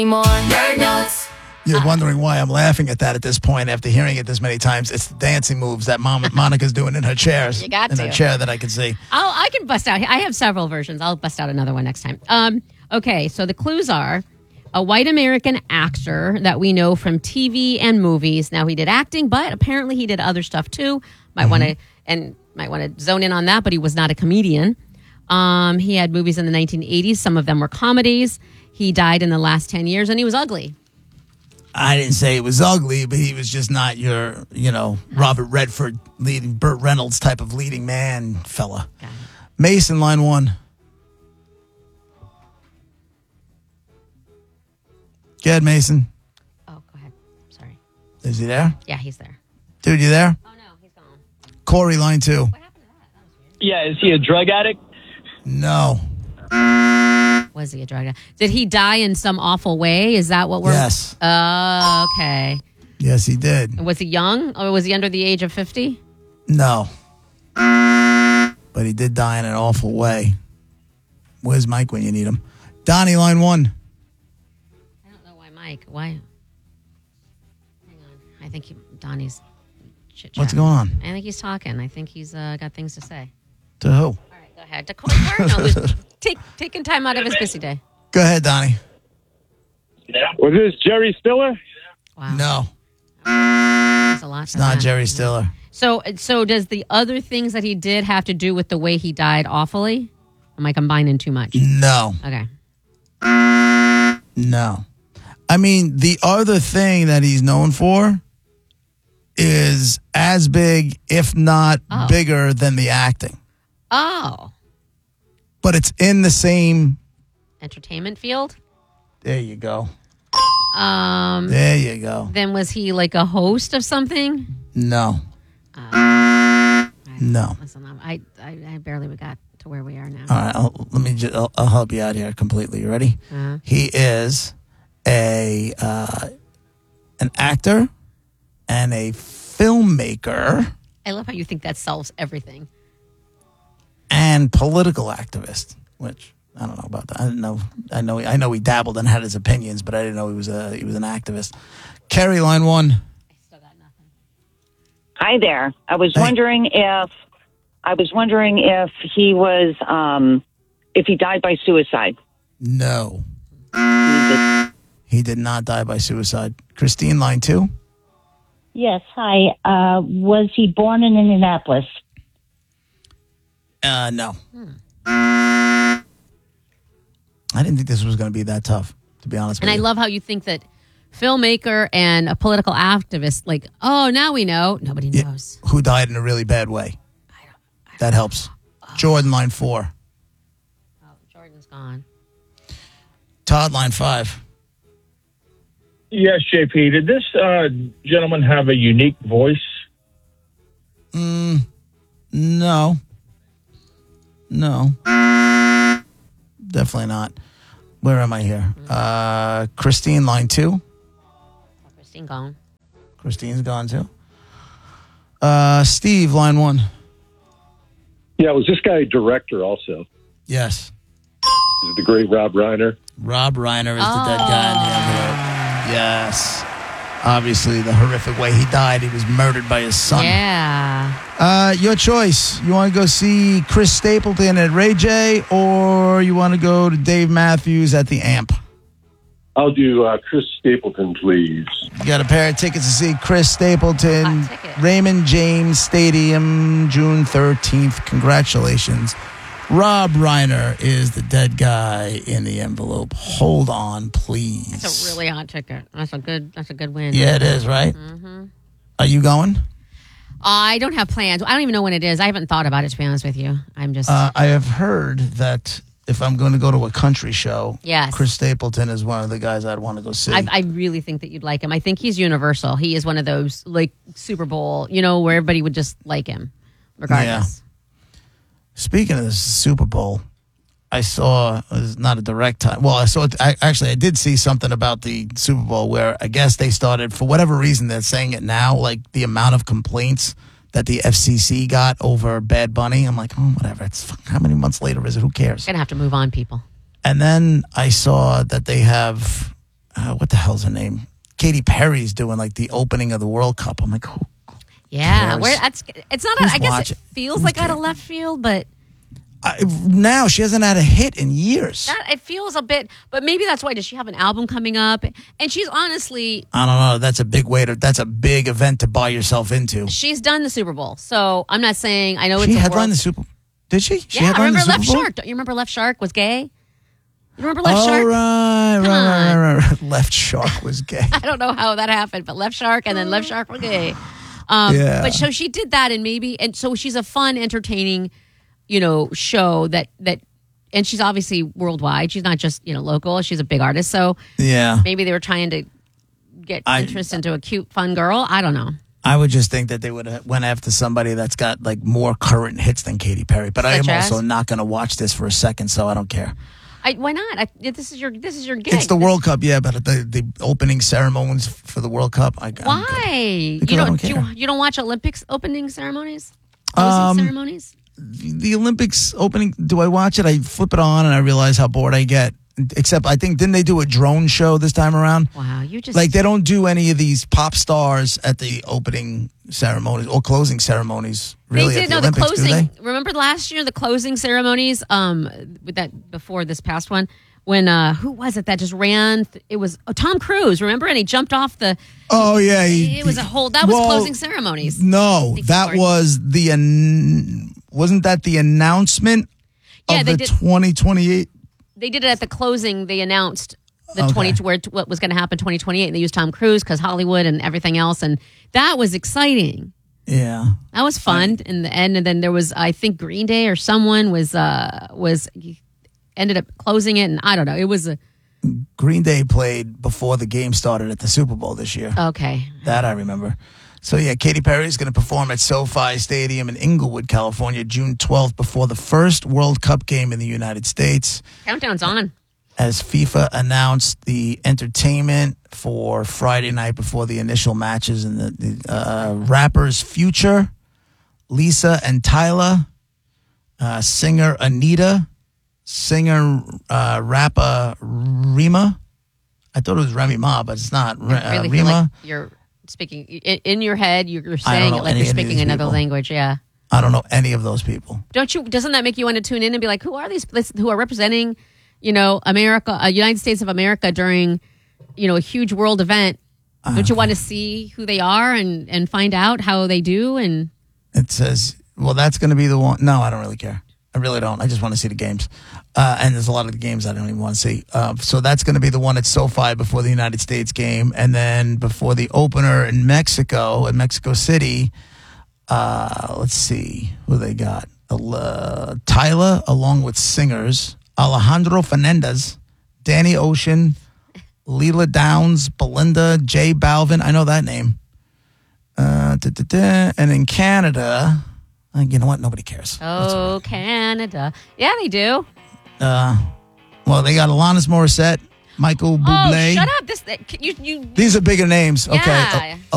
More nerd notes. You're wondering why I'm laughing at that at this point after hearing it this many times. It's the dancing moves that Monica's doing in her chairs. You got in to. her chair that I can see. I can bust out. I have several versions. I'll bust out another one next time. Okay, so the clues are a white American actor that we know from TV and movies. Now he did acting, but apparently he did other stuff too. Might want to zone in on that, but he was not a comedian. He had movies in the 1980s. Some of them were comedies. He died in the last 10 years, and he was ugly. I didn't say it was ugly, but he was just not your, Robert Redford leading, Burt Reynolds type of leading man fella. Mason, line 1. Go ahead, Mason. Oh, go ahead. Sorry. Is he there? Yeah, he's there. Dude, you there? Oh, no, he's gone. Corey, line 2. What happened to that? That was weird. Yeah, is he a drug addict? No. Was he a drug addict? Did he die in some awful way? Is that what we're... Yes. Okay. Yes, he did. Was he young, or was he under the age of 50? No. But he did die in an awful way. Where's Mike when you need him? Donnie, line 1. I don't know why Mike. Why? Hang on. I think Donnie's chit-chatting. What's going on? I think he's talking. I think he's got things to say. To who? All right, go ahead. To Corey Cardinal, who's taking time out of his busy day. Go ahead, Donnie. Was this Jerry Stiller? Wow. No. That's a lot. It's not Jerry Stiller. So does the other things that he did have to do with the way he died awfully? Am I combining too much? No. Okay. No. I mean, the other thing that he's known for is as big, if not bigger, than the acting. Oh. But it's in the same... Entertainment field? There you go. There you go. Then was he like a host of something? No. No. Listen, I barely got to where we are now. All right, I'll help you out here completely. You ready? Uh-huh. He is an actor and a filmmaker I love how you think that solves everything. and political activist, which I don't know about that. I didn't know. I know he dabbled and had his opinions, but I didn't know he was an activist. Carrie, line 1. I still got nothing. Hi there. I was wondering if he was if he died by suicide. No. He did not die by suicide. Christine, line 2. Yes, hi. Was he born in Indianapolis? No. I didn't think this was going to be that tough, to be honest with you. And I love how you think that filmmaker and a political activist, like, oh, now we know. Nobody knows. Who died in a really bad way. That helps. Jordan, line 4. Oh, Jordan's gone. Todd, line 5. Yes, JP. Did this gentleman have a unique voice? No. Definitely not. Where am I here? Christine, line 2. Christine gone. Christine's gone too. Steve, line 1. Yeah, was this guy a director also? Yes. Is it the great Rob Reiner? Rob Reiner is the dead guy in the envelope. Yes. Obviously, the horrific way he died. He was murdered by his son. Yeah. Your choice. You want to go see Chris Stapleton at Ray J, or you want to go to Dave Matthews at the Amp? I'll do Chris Stapleton, please. You got a pair of tickets to see Chris Stapleton, Hot ticket. Raymond James Stadium, June 13th. Congratulations. Rob Reiner is the dead guy in the envelope. Hold on, please. That's a really hot ticket. That's a good win. Yeah, it is, right? Mm-hmm. Are you going? I don't have plans. I don't even know when it is. I haven't thought about it, to be honest with you. I'm just... I have heard that if I'm going to go to a country show, Yes. Chris Stapleton is one of the guys I'd want to go see. I really think that you'd like him. I think he's universal. He is one of those, like, Super Bowl, where everybody would just like him, regardless. Speaking of the Super Bowl, I saw, it was not a direct time. Well, I did see something about the Super Bowl where I guess they started, for whatever reason, they're saying it now, like the amount of complaints that the FCC got over Bad Bunny. I'm like, whatever. How many months later is it? Who cares? Gonna have to move on, people. And then I saw that they have what the hell's her name? Katy Perry's doing like the opening of the World Cup. I'm like, who? Yeah, cares? where it's not. Who's I guess watching? it feels Who's like out of caring? left field, but Now she hasn't had a hit in years. it feels a bit. But maybe that's why. Does she have an album coming up? And she's honestly, I don't know. That's a big that's a big event to buy yourself into. she's done the Super Bowl. So I'm not saying I know She it's a headlined world. the Super. Did she? She Yeah, I headlined remember the Super Left Bowl? Shark. Don't you remember Left Shark was gay? You remember Left Oh, Shark? right. Left Shark was gay. I don't know how that happened, but Left Shark and then Left Shark were gay. Yeah. But so she did that, and so she's a fun, entertaining, show that, and she's obviously worldwide. She's not just local. She's a big artist, so Yeah. maybe they were trying to get interest into a cute, fun girl. I don't know. I would just think that they would have went after somebody that's got like more current hits than Katy Perry. But I am Such also as? not going to watch this for a second, so I don't care. Why not? This is your gig. It's the World Cup, yeah, but the opening ceremonies for the World Cup, I'm good. Why? Because I don't care. You don't watch Olympics opening ceremonies? Closing ceremonies? The Olympics opening, do I watch it? I flip it on and I realize how bored I get. Except I think, didn't they do a drone show this time around? Wow, you just Like they don't do any of these pop stars at the opening ceremonies or closing ceremonies. Really, they at did the the Olympics, closing. do they? Remember last year the closing ceremonies? With that before this past one, when who was it that just ran? It was Tom Cruise. Remember, and he jumped off the. Oh yeah, It was a whole. That was closing ceremonies. No, think that Lord. was wasn't that the announcement Yeah, of they the did. 2028? They did it at the closing. They announced the Okay. what was going to happen 2028, and they used Tom Cruise because Hollywood and everything else, and that was exciting. Yeah. That was fun in the end, and then there was, I think, Green Day or someone was ended up closing it, and I don't know. It was Green Day played before the game started at the Super Bowl this year. okay. That I remember. So yeah, Katy Perry is going to perform at SoFi Stadium in Inglewood, California, June 12th before the first World Cup game in the United States. Countdown's on. As FIFA announced the entertainment for Friday night before the initial matches, and the rappers Future, Lisa and Tyler, singer Anita, rapper Rima. I thought it was Remy Ma, but it's not. I really feel Rima. like you're speaking in your head. You're saying know it like any you're of speaking these another people. language. Yeah. I don't know any of those people. Doesn't that make you want to tune in and be like, who are these who are representing, America, United States of America during, a huge world event? Don't you want to see who they are and find out how they do? And It says, well, that's going to be the one. No, I don't really care. I really don't. I just want to see the games. And there's a lot of the games I don't even want to see. So that's going to be the one at SoFi before the United States game. And then before the opener in Mexico, City, let's see who they got. Tyler, along with singers, Alejandro Fernandez, Danny Ocean, Leela Downs, Belinda, J Balvin. I know that name. And in Canada, you know what? Nobody cares. Canada. Yeah, they do. Well, they got Alanis Morissette, Michael Bublé. Oh, shut up. This you These are bigger names. Okay. Yeah.